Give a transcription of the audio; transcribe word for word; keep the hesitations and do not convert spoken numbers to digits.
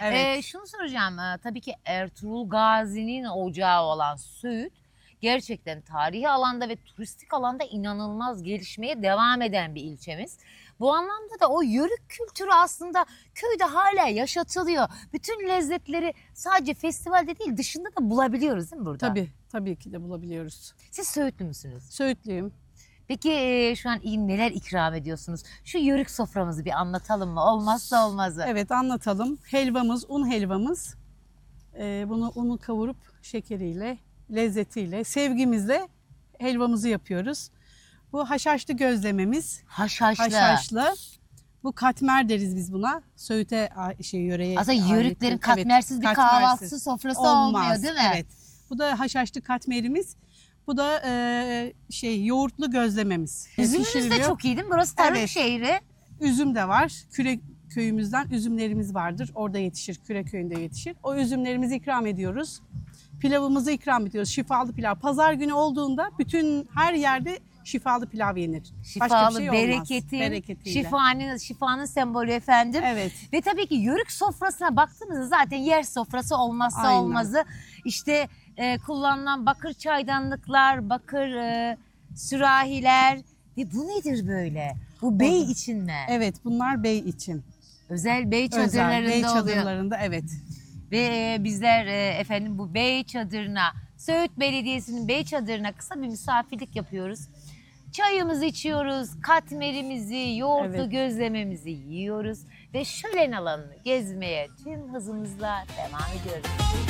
Evet. Ee, şunu soracağım. Ee, tabii ki Ertuğrul Gazi'nin ocağı olan Söğüt gerçekten tarihi alanda ve turistik alanda inanılmaz gelişmeye devam eden bir ilçemiz. Bu anlamda da o yörük kültürü aslında köyde hala yaşatılıyor. Bütün lezzetleri sadece festivalde değil dışında da bulabiliyoruz değil mi burada? Tabii, tabii ki de bulabiliyoruz. Siz Söğütlü müsünüz? Söğütlüyüm. Peki e, şu an iyi neler ikram ediyorsunuz? Şu yörük soframızı bir anlatalım mı? Olmazsa olmazı. Evet, anlatalım. Helvamız, un helvamız. Ee, bunu unu kavurup şekeriyle, lezzetiyle, sevgimizle helvamızı yapıyoruz. Bu haşhaşlı gözlememiz. Haşhaşlı. Haşhaşlı. Bu katmer deriz biz buna. Söğüt'e a- şey yöreye Aslında ait. yörüklerin Evet, katmersiz bir katmersiz. kahvaltısı sofrası olmuyor değil mi? Evet. Bu da haşhaşlı katmerimiz. Bu da e, şey yoğurtlu gözlememiz. Üzümünüz de Pişiriliyor. çok iyi değil mi? Burası tarım Evet. şehri. Üzüm de var. Küre köyümüzden üzümlerimiz vardır. Orada yetişir. Küre köyünde yetişir. O üzümlerimizi ikram ediyoruz. Pilavımızı ikram ediyoruz. Şifalı pilav. Pazar günü olduğunda bütün her yerde şifalı pilav yenir. Başka Şifalı, bir şey olmaz. bereketin, Bereketiyle. şifanın, şifanın sembolü efendim. Evet. Ve tabii ki yörük sofrasına baktığımızda zaten yer sofrası olmazsa Aynen. olmazı. İşte e, kullanılan bakır çaydanlıklar, bakır e, sürahiler. Ve bu nedir böyle? Bu bey Oldu. için mi? Evet, bunlar bey için. Özel bey Özel çadırlarında bey oluyor. çadırlarında evet. Ve e, bizler e, efendim bu bey çadırına, Söğüt Belediyesi'nin bey çadırına kısa bir misafirlik yapıyoruz. Çayımızı içiyoruz, katmerimizi, yoğurtlu Evet. gözlememizi yiyoruz ve şölen alanını gezmeye tüm hızımızla devam ediyoruz.